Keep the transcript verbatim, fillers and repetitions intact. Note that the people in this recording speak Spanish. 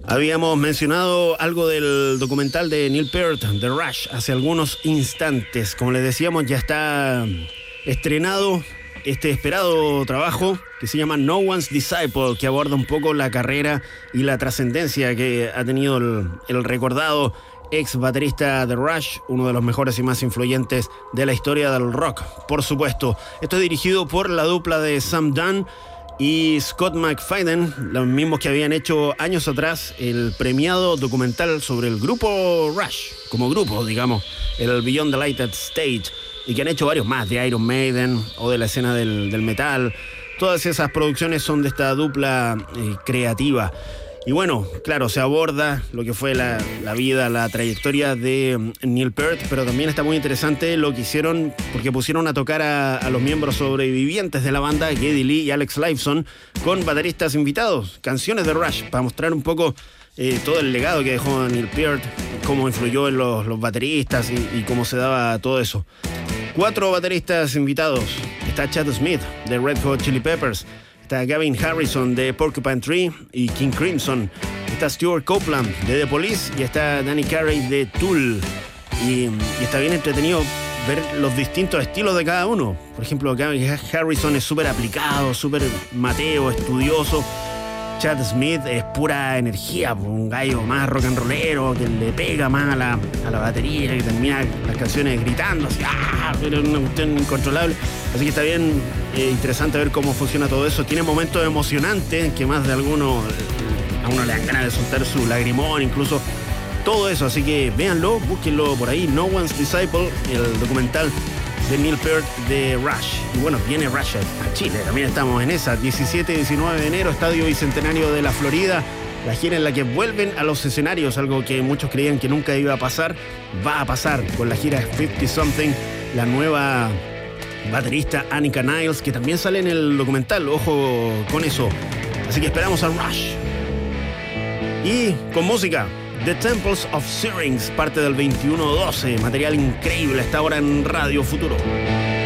Habíamos mencionado algo del documental de Neil Peart, The Rush, hace algunos instantes. Como les decíamos, ya está estrenado este esperado trabajo que se llama No One's Disciple, que aborda un poco la carrera y la trascendencia que ha tenido el, el recordado ex baterista de Rush, uno de los mejores y más influyentes de la historia del rock, por supuesto. Esto es dirigido por la dupla de Sam Dunn y Scott McFadden, los mismos que habían hecho años atrás el premiado documental sobre el grupo Rush, como grupo, digamos, el Beyond the Lighted Stage, y que han hecho varios más, de Iron Maiden o de la escena del, del metal. Todas esas producciones son de esta dupla eh, creativa. Y bueno, claro, se aborda lo que fue la, la vida, la trayectoria de Neil Peart, pero también está muy interesante lo que hicieron, porque pusieron a tocar a, a los miembros sobrevivientes de la banda, Geddy Lee y Alex Lifeson, con bateristas invitados, canciones de Rush, para mostrar un poco eh, todo el legado que dejó Neil Peart, cómo influyó en los, los bateristas y, y cómo se daba todo eso. Cuatro bateristas invitados. Está Chad Smith, de Red Hot Chili Peppers. Está Gavin Harrison, de Porcupine Tree y King Crimson. Está Stuart Copeland, de The Police. Y está Danny Carey, de Tool. Y, y está bien entretenido ver los distintos estilos de cada uno. Por ejemplo, Gavin Harrison es súper aplicado, súper mateo, estudioso. Chad Smith es pura energía, un gallo más rock and rollero, que le pega más a la, a la batería, que termina las canciones gritando, así, ¡ah! Pero es una cuestión incontrolable. Así que está bien eh, interesante ver cómo funciona todo eso. Tiene momentos emocionantes que más de alguno, a uno le dan ganas de soltar su lagrimón, incluso todo eso. Así que véanlo, búsquenlo por ahí, No One's Disciple, el documental de Neil Peart de Rush. Y bueno, viene Rush a Chile, también estamos en esa, diecisiete y diecinueve de enero, Estadio Bicentenario de la Florida, la gira en la que vuelven a los escenarios, algo que muchos creían que nunca iba a pasar, va a pasar con la gira cincuenta Something, la nueva baterista Annika Niles, que también sale en el documental, ojo con eso. Así que esperamos a Rush. Y con música, The Temples of Syrinx, parte del veintiuno doce, material increíble, está ahora en Radio Futuro.